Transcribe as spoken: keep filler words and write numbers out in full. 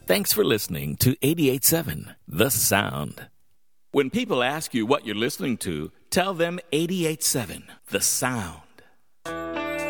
Thanks for listening to eighty-eight point seven The Sound. When people ask you what you're listening to, tell them eighty-eight point seven The Sound.